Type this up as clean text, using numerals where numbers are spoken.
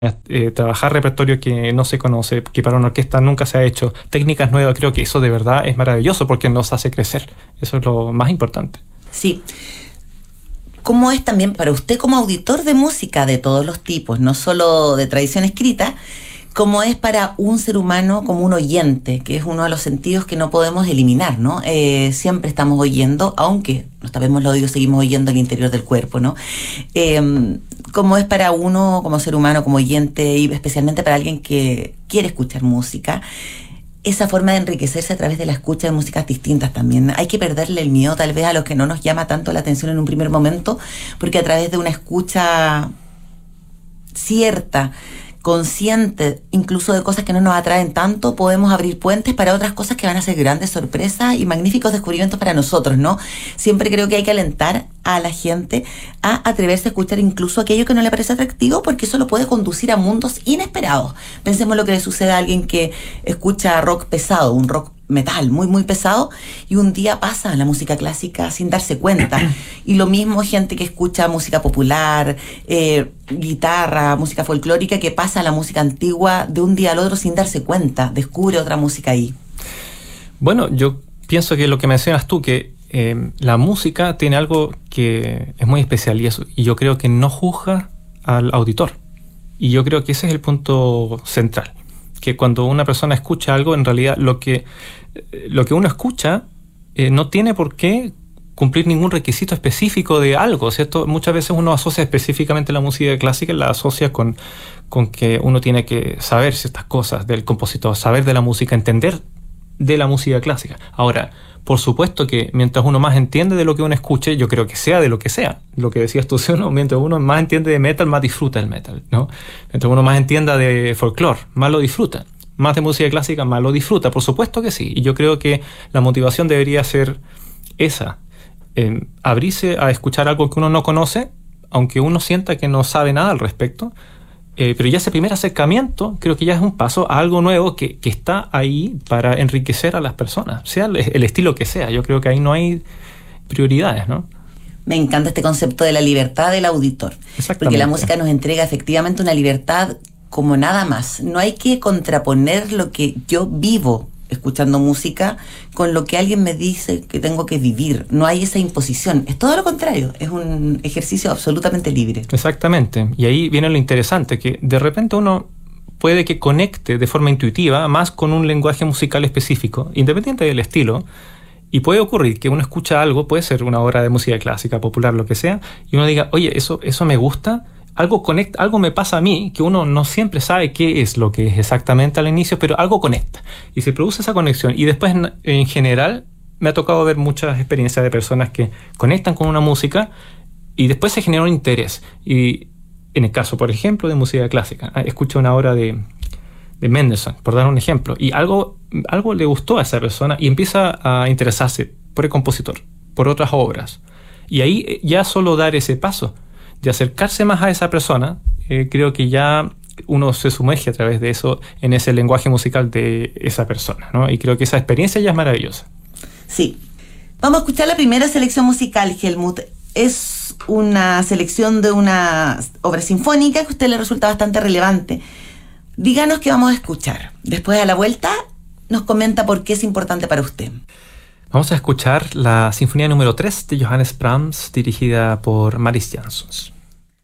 trabajar repertorio que no se conoce, que para una orquesta nunca se ha hecho, técnicas nuevas, creo que eso de verdad es maravilloso porque nos hace crecer. Eso es lo más importante. Sí. ¿Cómo es también para usted como auditor de música de todos los tipos, no solo de tradición escrita, cómo es para un ser humano como un oyente, que es uno de los sentidos que no podemos eliminar, ¿no? Siempre estamos oyendo, aunque nos tapemos los oídos, seguimos oyendo el interior del cuerpo, ¿no? ¿Cómo es para uno como ser humano, como oyente, y especialmente para alguien que quiere escuchar música, esa forma de enriquecerse a través de la escucha de músicas distintas también? Hay que perderle el miedo tal vez a lo que no nos llama tanto la atención en un primer momento, porque a través de una escucha cierta, consciente, incluso de cosas que no nos atraen tanto, podemos abrir puentes para otras cosas que van a ser grandes sorpresas y magníficos descubrimientos para nosotros, ¿no? Siempre creo que hay que alentar a la gente a atreverse a escuchar incluso aquello que no le parece atractivo, porque eso lo puede conducir a mundos inesperados. Pensemos lo que le sucede a alguien que escucha rock pesado, un rock metal muy muy pesado, y un día pasa a la música clásica sin darse cuenta. Y lo mismo gente que escucha música popular, guitarra, música folclórica, que pasa a la música antigua de un día al otro sin darse cuenta, descubre otra música ahí. Bueno, yo pienso que lo que mencionas tú, que la música tiene algo que es muy especial, y yo creo que no juzga al auditor, y yo creo que ese es el punto central, que cuando una persona escucha algo, en realidad lo que uno escucha no tiene por qué cumplir ningún requisito específico de algo, ¿cierto? Muchas veces uno asocia específicamente la música clásica, la asocia con que uno tiene que saber ciertas cosas del compositor, saber de la música, entender de la música clásica. Ahora, por supuesto que mientras uno más entiende de lo que uno escuche, yo creo que sea de lo que sea, lo que decías tú, ¿no? Mientras uno más entiende de metal, más disfruta el metal, ¿no? Mientras uno más entienda de folclore, más lo disfruta. Más de música clásica, más lo disfruta. Por supuesto que sí. Y yo creo que la motivación debería ser esa. Abrirse a escuchar algo que uno no conoce, aunque uno sienta que no sabe nada al respecto. Pero ya ese primer acercamiento creo que ya es un paso a algo nuevo que está ahí para enriquecer a las personas, sea el estilo que sea. Yo creo que ahí no hay prioridades, ¿no? Me encanta este concepto de la libertad del auditor, porque la música nos entrega efectivamente una libertad como nada más. No hay que contraponer lo que yo vivo escuchando música con lo que alguien me dice que tengo que vivir. No hay esa imposición. Es todo lo contrario. Es un ejercicio absolutamente libre. Exactamente. Y ahí viene lo interesante, que de repente uno puede que conecte de forma intuitiva más con un lenguaje musical específico, independiente del estilo. Y puede ocurrir que uno escucha algo, puede ser una obra de música clásica, popular, lo que sea, y uno diga, oye, eso me gusta. Algo conecta, algo me pasa a mí, que uno no siempre sabe qué es lo que es exactamente al inicio, pero algo conecta. Y se produce esa conexión. Y después, en general, me ha tocado ver muchas experiencias de personas que conectan con una música y después se genera un interés. Y en el caso, por ejemplo, de música clásica, escucha una obra de Mendelssohn, por dar un ejemplo, y algo le gustó a esa persona y empieza a interesarse por el compositor, por otras obras. Y ahí ya solo dar ese paso de acercarse más a esa persona, creo que ya uno se sumerge a través de eso en ese lenguaje musical de esa persona, ¿no? Y creo que esa experiencia ya es maravillosa. Sí. Vamos a escuchar la primera selección musical, Helmut. Es una selección de una obra sinfónica que a usted le resulta bastante relevante. Díganos qué vamos a escuchar. Después, a la vuelta, nos comenta por qué es importante para usted. Vamos a escuchar la Sinfonía número 3 de Johannes Brahms, dirigida por Maris Jansons.